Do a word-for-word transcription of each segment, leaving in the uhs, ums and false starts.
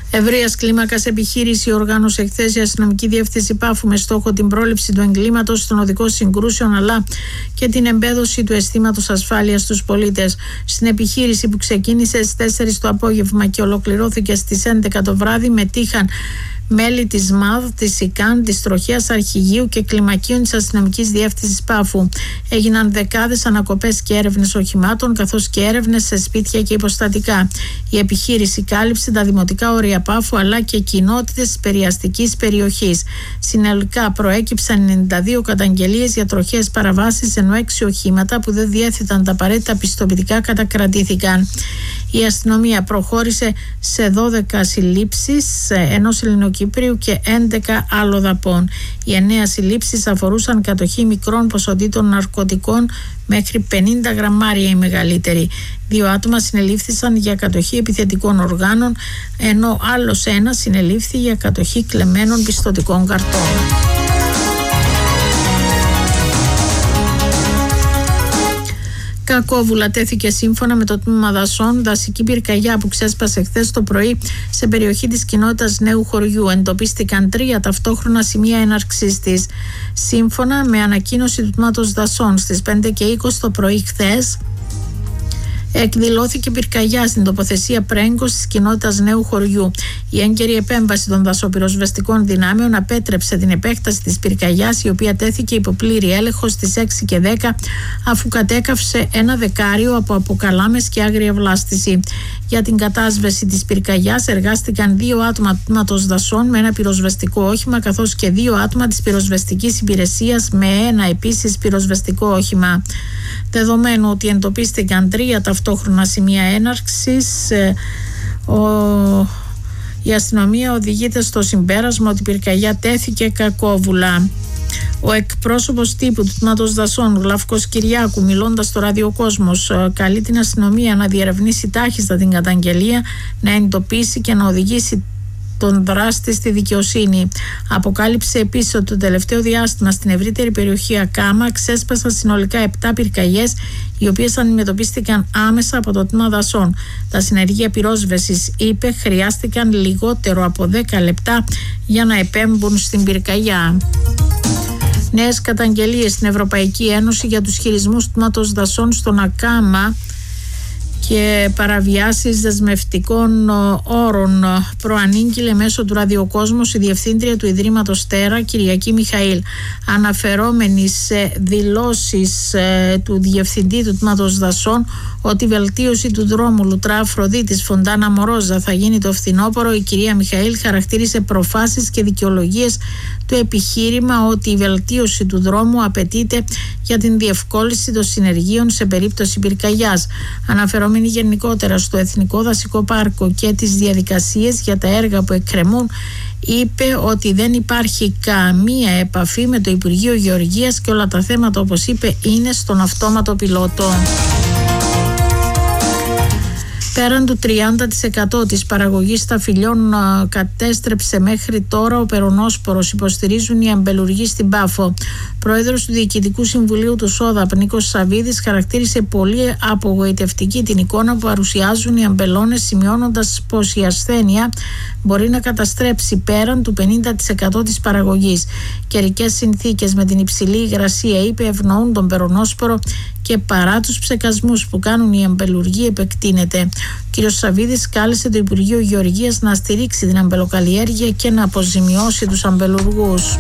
Ευρείας κλίμακας επιχείρηση οργάνωσε εχθές η αστυνομική διεύθυνση Πάφου με στόχο την πρόληψη του εγκλήματος των οδικών συγκρούσεων αλλά και την εμπέδωση του αισθήματος ασφάλειας στους πολίτες. Στην επιχείρηση που ξεκίνησε στις τέσσερις το απόγευμα και ολοκληρώθηκε στις έντεκα το βράδυ μετήχαν μέλη της ΜΑΔ, της ΙΚΑΝ, της Τροχέας Αρχηγείου και Κλιμακίων της Αστυνομικής Διεύθυνσης Πάφου. Έγιναν δεκάδες ανακοπές και έρευνες οχημάτων καθώς και έρευνες σε σπίτια και υποστατικά. Η επιχείρηση κάλυψε τα δημοτικά όρια Πάφου αλλά και κοινότητες της περιαστικής περιοχής. Συνολικά προέκυψαν ενενήντα δύο καταγγελίες για τροχαίες παραβάσεις ενώ έξι οχήματα που δεν διέθεταν τα απαραίτητα πιστοποιητικά κατακρατήθηκαν. Η αστυνομία προχώρησε σε δώδεκα συλλήψεις ενός Ελληνοκύπριου και έντεκα αλλοδαπών. Οι εννέα συλλήψεις αφορούσαν κατοχή μικρών ποσοτήτων ναρκωτικών μέχρι πενήντα γραμμάρια η μεγαλύτερη. Δύο άτομα συνελήφθησαν για κατοχή επιθετικών οργάνων, ενώ άλλος ένας συνελήφθη για κατοχή κλεμμένων πιστωτικών καρτών. Κακόβουλα τέθηκε σύμφωνα με το τμήμα δασών δασική πυρκαγιά που ξέσπασε χθες το πρωί σε περιοχή της κοινότητας Νέου Χωριού. Εντοπίστηκαν τρία ταυτόχρονα σημεία έναρξης της. Σύμφωνα με ανακοίνωση του τμήματος δασών στις πέντε και είκοσι το πρωί χθες, εκδηλώθηκε πυρκαγιά στην τοποθεσία Πρέγκος της κοινότητας Νέου Χωριού. Η έγκαιρη επέμβαση των δασοπυροσβεστικών δυνάμεων απέτρεψε την επέκταση της πυρκαγιάς, η οποία τέθηκε υπό πλήρη έλεγχο στις έξι και δέκα αφού κατέκαυσε ένα δεκάριο από αποκαλάμες και άγρια βλάστηση. Για την κατάσβεση της πυρκαγιάς εργάστηκαν δύο άτομα του τμήματος δασών με ένα πυροσβεστικό όχημα καθώς και δύο άτομα της πυροσβεστικής υπηρεσίας με ένα επίσης πυροσβεστικό όχημα. Δεδομένου ότι εντοπίστηκαν τρία ταυτόχρονα σημεία έναρξης, ο... η αστυνομία οδηγείται στο συμπέρασμα ότι η πυρκαγιά τέθηκε κακόβουλα. Ο εκπρόσωπος τύπου του τμήματος δασών, Γλαύκος Κυριάκου, μιλώντας στο ραδιοκόσμος, καλεί την αστυνομία να διερευνήσει τάχιστα την καταγγελία, να εντοπίσει και να οδηγήσει τον δράστη στη δικαιοσύνη. Αποκάλυψε επίσης ότι το τελευταίο διάστημα στην ευρύτερη περιοχή Ακάμα ξέσπασαν συνολικά επτά πυρκαγιές, οι οποίες αντιμετωπίστηκαν άμεσα από το τμήμα δασών. Τα συνεργεία πυρόσβεσης, είπε, χρειάστηκαν λιγότερο από δέκα λεπτά για να επέμβουν στην πυρκαγιά. Νέες καταγγελίες στην Ευρωπαϊκή Ένωση για τους χειρισμούς του τμήματος δασών στον Ακάμα και παραβιάσεις δεσμευτικών όρων προανήγγειλε μέσω του ραδιοκόσμου η Διευθύντρια του Ιδρύματος Τέρα, Κυριακή Μιχαήλ. Αναφερόμενη σε δηλώσεις ε, του Διευθυντή του Τμήματος Δασών ότι η βελτίωση του δρόμου Λουτρά Αφροδίτης Φοντάνα Μορόζα θα γίνει το φθινόπωρο, η κυρία Μιχαήλ χαρακτήρισε προφάσεις και δικαιολογίες του επιχείρημα ότι η βελτίωση του δρόμου απαιτείται για την διευκόλυνση των συνεργείων σε περίπτωση πυρκαγιάς. Αναφερόμενη γενικότερα στο Εθνικό Δασικό Πάρκο και τις διαδικασίες για τα έργα που εκκρεμούν, είπε ότι δεν υπάρχει καμία επαφή με το Υπουργείο Γεωργίας και όλα τα θέματα, όπως είπε, είναι στον αυτόματο πιλότο. Πέραν του τριάντα τοις εκατό της παραγωγής σταφυλιών κατέστρεψε μέχρι τώρα ο περονόσπορος, υποστηρίζουν οι αμπελουργοί στην Πάφο. Πρόεδρος του Διοικητικού Συμβουλίου του ΣΟΔΑΠ, Νίκος Σαβίδης, χαρακτήρισε πολύ απογοητευτική την εικόνα που παρουσιάζουν οι αμπελώνες, σημειώνοντας πως η ασθένεια μπορεί να καταστρέψει πέραν του πενήντα τοις εκατό της παραγωγής. Καιρικές συνθήκες με την υψηλή υγρασία, είπε, ευνοούν τον περονόσπορο και παρά τους ψεκασμούς που κάνουν οι αμπελουργοί επεκτείνεται. Ο κ. Σαβίδης κάλεσε το Υπουργείο Γεωργίας να στηρίξει την αμπελοκαλλιέργεια και να αποζημιώσει τους αμπελουργούς.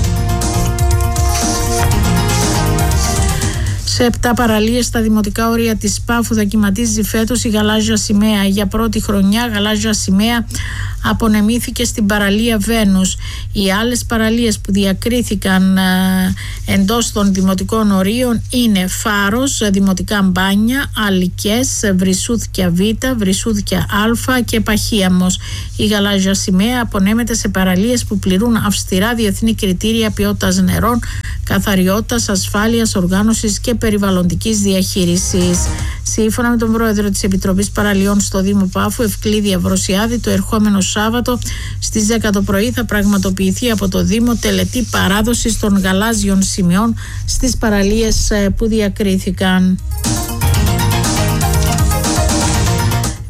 Σε επτά παραλίες στα δημοτικά όρια της Πάφου δοκιματίζει φέτος η γαλάζια σημαία. Για πρώτη χρονιά γαλάζια σημαία απονεμήθηκε στην παραλία Βένους. Οι άλλες παραλίες που διακρίθηκαν ε, εντός των δημοτικών ορίων είναι Φάρος, Δημοτικά Μπάνια, Αλικές, Βρυσούδκια Β, Βρυσούδκια Α και Παχίαμος. Η γαλάζια σημαία απονέμεται σε παραλίες που πληρούν αυστηρά διεθνή κριτήρια ποιότητας νερών, καθαριότητας, ασφάλειας, οργάνωσης και περιβαλλοντικής διαχείρισης. Σύμφωνα με τον πρόεδρο της Επιτροπής Παραλιών στο Δήμο Πάφου, Ευκλήδη Αυροσιάδη, το ερχόμενο Σάββατο στις δέκα το πρωί θα πραγματοποιηθεί από το Δήμο τελετή παράδοσης των γαλάζιων σημειών στις παραλίες που διακρίθηκαν.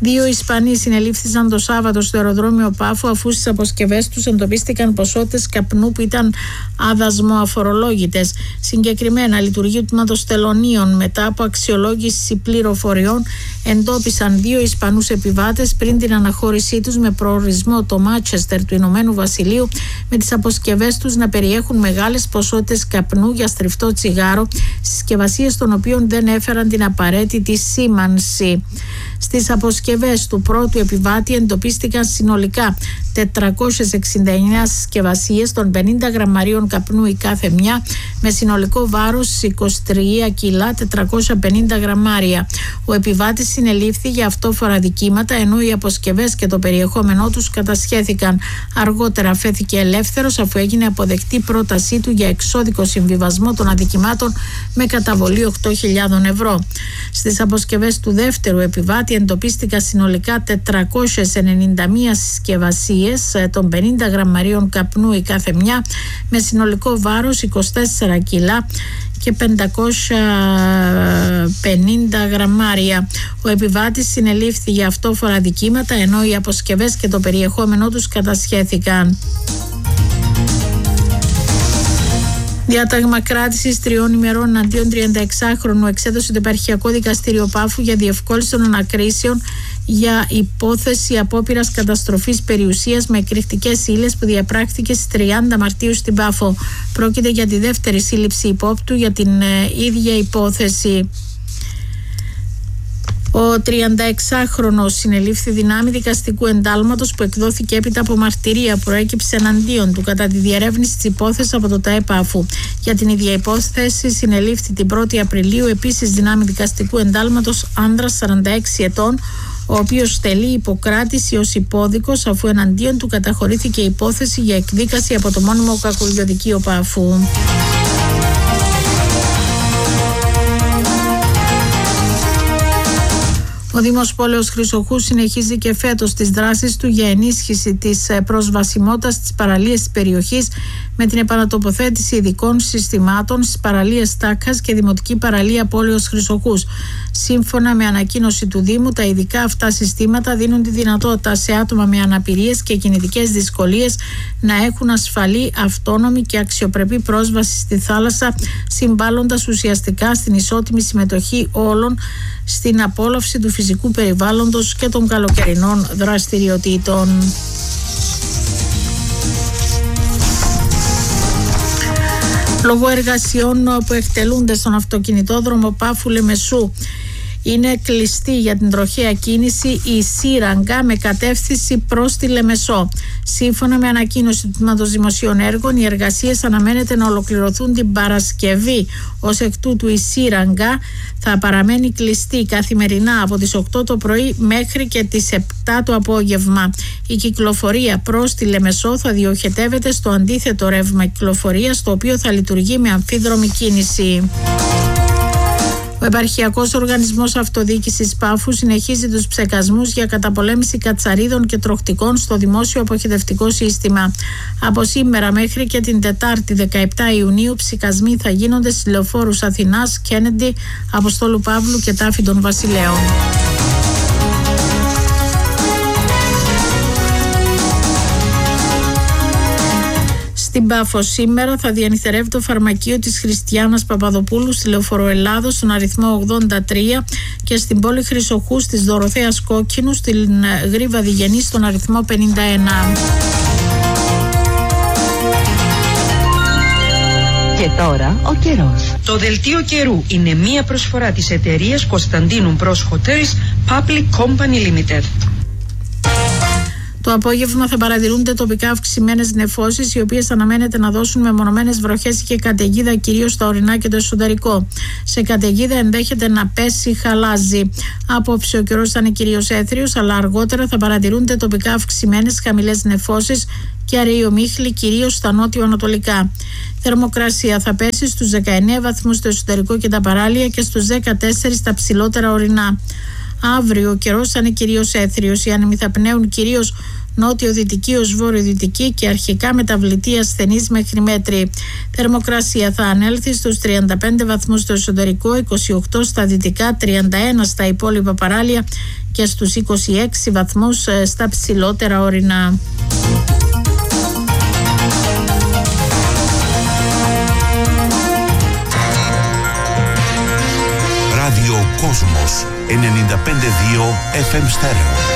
Δύο Ισπανοί συνελήφθησαν το Σάββατο στο αεροδρόμιο Πάφου, αφού στις αποσκευές τους εντοπίστηκαν ποσότητες καπνού που ήταν αδασμοαφορολόγητες. Συγκεκριμένα, λειτουργοί του τμήματος τελωνίων, μετά από αξιολόγηση πληροφοριών, εντόπισαν δύο Ισπανούς επιβάτες πριν την αναχώρησή τους με προορισμό το Μάντσεστερ του Ηνωμένου Βασιλείου, με τις αποσκευές τους να περιέχουν μεγάλες ποσότητες καπνού για στριφτό τσιγάρο, συσκευασίες των οποίων δεν έφεραν την απαραίτητη σήμανση. Στις αποσκευές του πρώτου επιβάτη εντοπίστηκαν συνολικά τετρακόσιες εξήντα εννέα συσκευασίες των πενήντα γραμμαρίων καπνού η κάθε μια, με συνολικό βάρος είκοσι τρία κιλά τετρακόσια πενήντα γραμμάρια. Ο επιβάτης συνελήφθη για αυτόφορα δικήματα, ενώ οι αποσκευές και το περιεχόμενό τους κατασχέθηκαν. Αργότερα αφέθηκε ελεύθερος, αφού έγινε αποδεκτή πρότασή του για εξώδικο συμβιβασμό των αδικημάτων με καταβολή οκτώ χιλιάδες ευρώ. Στις αποσκευές του δεύτερου επιβάτη εντοπίστηκαν συνολικά τετρακόσιες ενενήντα μία συσκευασίες των πενήντα γραμμαρίων καπνού η κάθε μια, με συνολικό βάρος είκοσι τέσσερα κιλά και πεντακόσια πενήντα γραμμάρια. Ο επιβάτης συνελήφθη για αυτόφορα δικήματα, ενώ οι αποσκευές και το περιεχόμενό τους κατασχέθηκαν. Διάταγμα κράτησης τριών ημερών εναντίον τριανταεξάχρονου εξέδωσε το Επαρχιακό Δικαστήριο Πάφου για διευκόλυνση των ανακρίσεων για υπόθεση απόπειρας καταστροφής περιουσίας με εκρηκτικές ύλες που διαπράχθηκε στις τριάντα Μαρτίου στην Πάφο. Πρόκειται για τη δεύτερη σύλληψη υπόπτου για την ε, ίδια υπόθεση. Ο τριανταεξάχρονος συνελήφθη δυνάμει δικαστικού εντάλματος που εκδόθηκε έπειτα από μαρτυρία που προέκυψε εναντίον του κατά τη διερεύνηση της υπόθεσης από το ΤΑΕ Πάφου. Για την ίδια υπόθεση συνελήφθη την πρώτη Απριλίου επίσης δυνάμει δικαστικού εντάλματος άνδρας σαράντα έξι ετών, ο οποίος στελεί υποκράτηση ως υπόδικος, αφού εναντίον του καταχωρήθηκε υπόθεση για εκδίκαση από το μόνιμο κακουργιοδικείο Πάφου. Ο Δήμος Πόλεως Χρυσοχού συνεχίζει και φέτος τις δράσεις του για ενίσχυση της προσβασιμότητας στις παραλίες της περιοχής, με την επανατοποθέτηση ειδικών συστημάτων στις παραλίες Τάκας και Δημοτική Παραλία Πόλεως Χρυσοχούς. Σύμφωνα με ανακοίνωση του Δήμου, τα ειδικά αυτά συστήματα δίνουν τη δυνατότητα σε άτομα με αναπηρίες και κινητικές δυσκολίες να έχουν ασφαλή, αυτόνομη και αξιοπρεπή πρόσβαση στη θάλασσα, συμβάλλοντας ουσιαστικά στην ισότιμη συμμετοχή όλων στην απόλαυση του φυσικού περιβάλλοντος και των καλοκαιρινών δραστηριοτήτων. Λόγω εργασιών που εκτελούνται στον αυτοκινητόδρομο Πάφου Λεμεσού, είναι κλειστή για την τροχαία κίνηση η σύραγγα με κατεύθυνση προς τη Λεμεσό. Σύμφωνα με ανακοίνωση του Τμήματος Δημοσίων Έργων, οι εργασίες αναμένεται να ολοκληρωθούν την Παρασκευή. Ως εκ τούτου η σύραγγα θα παραμένει κλειστή καθημερινά από τις οκτώ το πρωί μέχρι και τις επτά το απόγευμα. Η κυκλοφορία προς τη Λεμεσό θα διοχετεύεται στο αντίθετο ρεύμα κυκλοφορίας, το οποίο θα λειτουργεί με αμφίδρομη κίνηση. Ο Επαρχιακός Οργανισμός Αυτοδιοίκησης Πάφου συνεχίζει τους ψεκασμούς για καταπολέμηση κατσαρίδων και τροχτικών στο δημόσιο αποχετευτικό σύστημα. Από σήμερα μέχρι και την Τετάρτη δεκαεπτά Ιουνίου ψεκασμοί θα γίνονται στις λεωφόρους Αθηνάς, Κέννεντι, Αποστόλου Παύλου και Τάφη των Βασιλέων. Στην Πάφο σήμερα θα διανυθερεύει το φαρμακείο της Χριστιάνας Παπαδοπούλου στη Λεωφορείο Ελλάδος στον αριθμό ογδόντα τρία και στην πόλη Χρυσοχού της Δωροθέας Κόκκινου στην Γρίβα Διγενή στον αριθμό πενήντα ένα. Και τώρα ο καιρός. Το δελτίο καιρού είναι μία προσφορά της εταιρείας Κωνσταντίνου Μπρος Hotels Public Company Limited. Το απόγευμα θα παρατηρούνται τοπικά αυξημένες νεφώσεις, οι οποίες αναμένεται να δώσουν μεμονωμένες βροχές και καταιγίδα κυρίως στα ορεινά και το εσωτερικό. Σε καταιγίδα ενδέχεται να πέσει χαλάζι. Απόψε ο καιρός θα είναι κυρίως έθριος, αλλά αργότερα θα παρατηρούνται τοπικά αυξημένες χαμηλές νεφώσεις και αραιομύχλη κυρίως στα νότιο-ανατολικά. Θερμοκρασία θα πέσει στους δεκαεννέα βαθμούς στο εσωτερικό και τα παράλια και στους δεκατέσσερα στα ψηλότερα ορεινά. Αύριο ο καιρός θα είναι κυρίως έθριος. Οι άνεμοι θα πνέουν κυρίως νότιο-δυτική ως βόρειο-δυτική και αρχικά μεταβλητή ασθενής μέχρι μέτρη. Θερμοκρασία θα ανέλθει στους τριάντα πέντε βαθμούς στο εσωτερικό, είκοσι οκτώ στα δυτικά, τριάντα ένα στα υπόλοιπα παράλια και στους είκοσι έξι βαθμούς στα ψηλότερα ορεινά. Ράδιο Κόσμος ενενήντα πέντε κόμμα δύο εφ εμ στέρεο.